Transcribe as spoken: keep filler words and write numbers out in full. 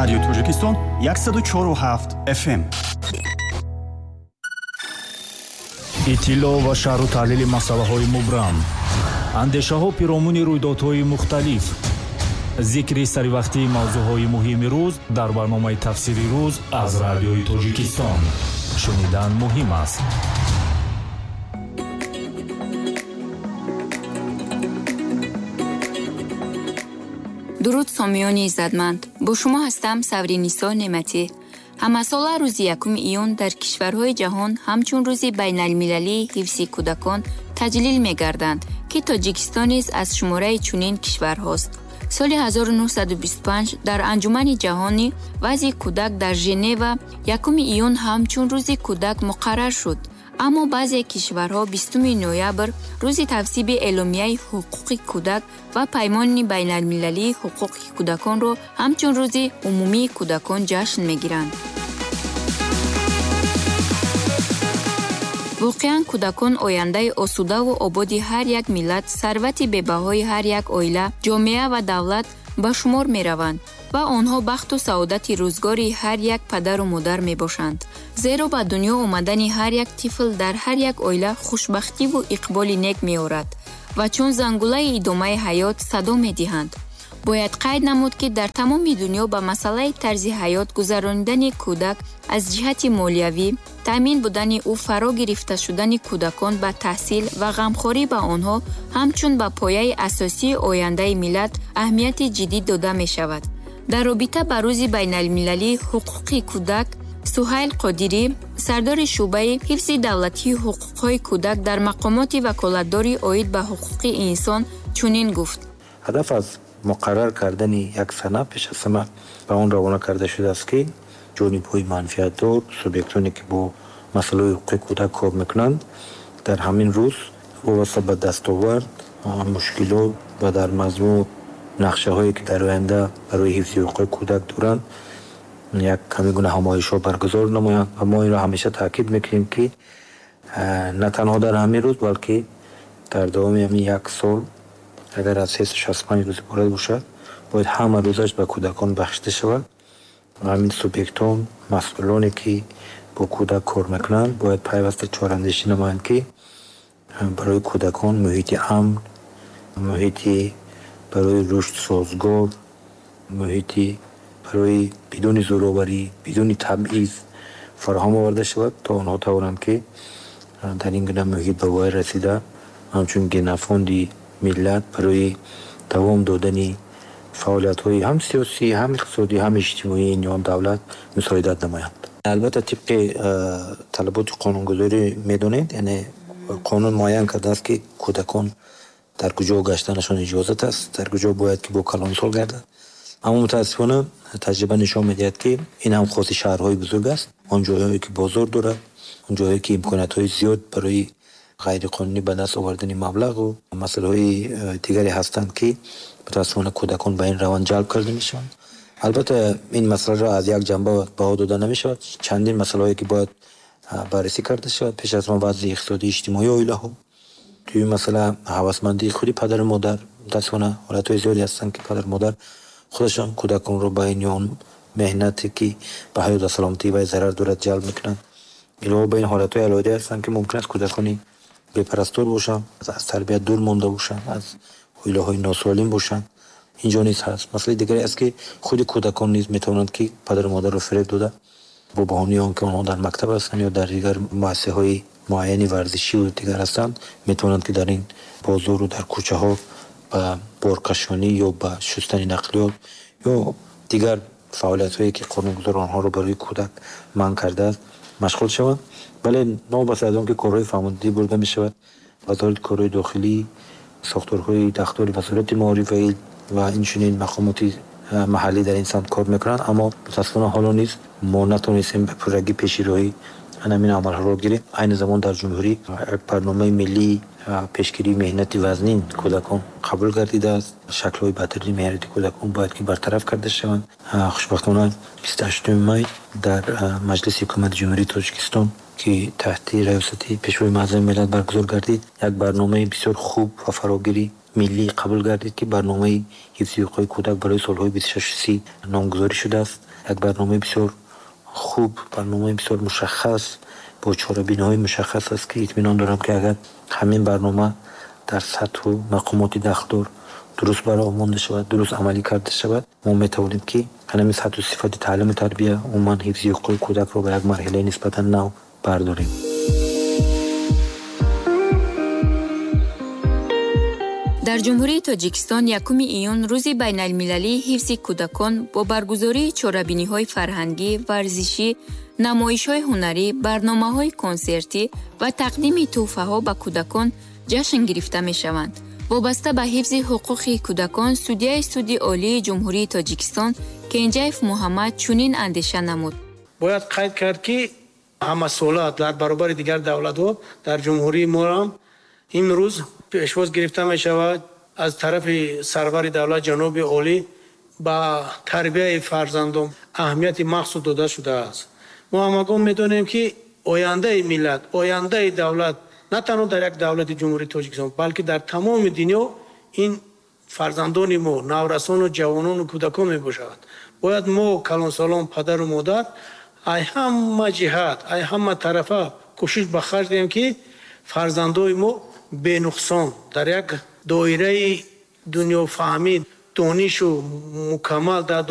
Радио Тоҷикистон صد و چهار و هفت اف ام. иттилоъ ва шарҳу таҳлили масъалаҳои мубрам, андешаҳо пиромуни рӯйдодҳои мухталиф, зикри саривақтии мавзӯъҳои муҳими рӯз дар барномаи тафсири рӯз аз Радиои Тоҷикистон. шунидан муҳим аст. дуруд сомиёни иззатманд, бо шумо ҳастам Савринисо Неъматӣ. ҳамасола рӯзи якуми июн дар кишварҳои ҷаҳон ҳамчун рӯзи байналмилалии ҳифзи кӯдакон таҷлил мегарданд, ки Тоҷикистон низ аз шумораи чунин кишварҳост. соли ҳазору нуҳсаду бисту панҷ дар анҷумани ҷаҳонӣ вазъи кӯдак дар Женева якуми июн ҳамчун рӯзи кӯдак муқаррар шуд. аммо баъзе кишварҳо бистуми ноябр рӯзи тавсиби эъломияи ҳуқуқи кӯдак ва паймони байналмилалии ҳуқуқи кӯдаконро ҳамчун рӯзи умумии кӯдакон ҷашн мегиранд. воқеан кӯдакон ояндаи осудаву ободи ҳар як миллат, сарвати бебаҳои ҳар як оила, ҷомеа ва давлат ба шумор мераванд ва онҳо бахту саодати рӯзгори ҳар як падару модар мебошанд. зеро ба дунё омадани ҳар як тифл дар ҳар як оила хушбахтиву иқболи нек меорад ва чун зангулаи идомаи ҳаёт садо медиҳанд. бояд қайд намуд, ки дар тамоми дунё ба масъалаи тарзи ҳаёт гузаронидани кӯдак аз ҷиҳати молиявӣ, таъмин будани ӯ фаро гирифта шудани кӯдакон ба таҳсил ва ғамхорӣ ба онҳо ҳамчун ба пояи асосии ояндаи миллат аҳамияти ҷиддӣ дода мешавад. дар робита ба рӯзи байналмилалии ҳуқуқи кӯдак, Суҳайл Қодирӣ, сардори шуъбаи ҳифзи давлатии ҳуқуқҳои кӯдак дар мақомоти ваколатдории оид ба ҳуқуқи инсон чунин гуфт: ҳадаф аз муқаррар кардани як сана пеш аз ҳама ба он равона карда шудааст, ки ҷонибҳои манфиатдор, субъектоне ки бо масъалаҳои ҳуқуқи кӯдак кор мекунанд, дар ҳамин рӯз вобаста ба дастовард, мушкилот ва дар мазмун нақшаҳое ки дар оянда барои ҳифзи ҳуқуқи кӯдак доранд, як каме гуна ҳамоишҳо баргузор намоянд. ва мо инро ҳамеша таъкид мекунем, ки на танҳо дар ҳамин рӯз, балки дар давоми ҳамин як сол, агар аз сесу шасту панҷ рӯз иборат бошад, бояд ҳама рӯзаш ба кӯдакон бахшида шавад. ҳамин субъектон, масъулоне ки бо кӯдак кор мекунанд, бояд пайваста чорандешӣ намоянд, ки барои кӯдакон муҳити амн, муҳити барои рушд созгор, муҳити барои бидуни зӯроварӣ, бидуни табъиз фароҳам оварда шавад, то онҳо тавонанд, ки дар ин гуна муҳит ба воя расида, ҳамчун генофонди миллат барои давом додани фаъолиятҳои ҳам сиёсӣ, ҳам иқтисодӣ, ҳам иҷтимоӣ ин ё давлат мусоидат намоянд. албатта тибқи талаботи қонунгузорӣ медонед, яъне қонун муайян кардааст, ки кӯдакон дар куҷо гаштанашон иҷозат аст, дар куҷо бояд ки бо калонсол гардад. аммо мутаассифона таҷриба нишон медиҳад, ки ин ҳам хоси шаҳрҳои бузург аст. он ҷойҳое ки бозор дорад, он ҷойҳое ки имкониятҳои зиёд барои ғайриқонунӣ ба даст овардани маблағу масъалаҳои дигаре ҳастанд, ки мутаассифона кӯдакон ба ин раванд ҷалб карда мешаванд. албатта ин масъаларо аз як ҷанба баҳо дода намешавад. чандин масъалаҳое ки бояд баррасӣ карда шавад. пеш аз ҳама вазъи иқтисодии иҷтимоии оилаҳо, дуюм масъала ҳавасмандии худи падару модар. мутаассифона ҳолатҳои зиёде ҳастанд, ки падару модар худашон кӯдаконро ба ин ё он меҳнате ки ба ҳаёт ва саломатии вай зарар дорад ҷалб мекунанд. илова ба ин ҳолатҳои алоҳида ҳастанд, ки мумкин аст кӯдакони бепарастор бошанд, аз тарбият дур монда бошанд, аз оилаҳои носолим бошанд. ин ҷо низ ҳаст. масъалаи дигаре аст, ки худи кӯдакон низ метавонанд, ки падару модарро фиреб дода, бо баҳонаи он ки онҳо дар мактаб ҳастанд ё дар дигар муассисаҳои муайяни варзишиву дигар ҳастанд, метавонанд, ки дар ин бозору дар кӯчаҳо ба боркашонӣ ё ба шустани нақлиёт ё дигар фаъолиятҳое ки қонунгузор онҳоро барои кӯдак манъ кардааст машғул шаванд. вале новобаста аз он ки корҳои фаҳмондӣ бурда мешавад, вазорати корҳои дохилӣ, сохторҳои дахтори вазорати маориф ва инчунин мақомоти маҳаллӣ дар ин самт кор мекунанд. аммо мутаассифона ҳоло низ мо натонистем ба пуррагӣ пешироҳӣ ҳамин амалҳоро гирем. айни замон дар ҷумҳурӣ як барномаи миллии пешгирии меҳнати вазнин кӯдакон қабул гардидааст. шаклҳои бадтарини меҳнати кӯдакон бояд ки бартараф карда шаванд. хушбахтона бисту ҳаштуми май дар маҷлиси ҳукумати ҷумҳурии Тоҷикистон, ки таҳти раёсати пешвои маъзами миллат баргузор гардид, як барномаи бисёр хуб ва фарогирӣ миллӣ қабул гардид, ки барномаи ҳифзи ҳуқуқи кӯдак барои солҳои бисту шашу си номгузорӣ шудааст. یک برنامه بسیار خوب، برنامه بسیار مشخص با چاره‌بینی‌های مشخص است که اطمینان دارم که اگر همین برنامه در سطح و مقامات داخل درست برای مانده شود، درست عملی کرده شود، ما میتوانیم که همین سطح و صفت تعلیم و تربیت عموما حفظ حقوق کودک را به یک مرحله نسبتا نو برداریم. дар ҷумҳурии Тоҷикистон якуми июн рӯзи байналмилалии ҳифзи кӯдакон бо баргузории чорабиниҳои фарҳангӣ, варзишӣ, намоишҳои ҳунарӣ, барномаҳои консертӣ ва тақдими тӯҳфаҳо ба кӯдакон ҷашн гирифта мешаванд. вобаста ба ҳифзи ҳуқуқи кӯдакон судяи суди олии ҷумҳурии Тоҷикистон Кенҷаев Муҳаммад чунин андеша намуд. бояд қайд кард ки ҳамасола дар баробари дигар давлатҳо дар ҷумҳурии мо ҳам имрӯз пешвоз гирифта мешавад аз тарафи сарвари давлат ҷаноби олӣ ба тарбияи фарзандон аҳамияти махсус дода шудааст. мо ҳамагон медонем ки ояндаи миллат, ояндаи давлат на танҳо дар як давлати ҷумҳурии Тоҷикистон, балки дар тамоми дунё ин фарзандони мо, наврасону ҷавонону кӯдакон мебошанд. бояд мо калонсолон падару модар ай ҳама ҷиҳат, ай ҳама тарафа кӯшиш ба харҷ диҳем ки фарзандои мо бенуқсон дар як доираи дунёфаҳмӣ донишу мукаммал дар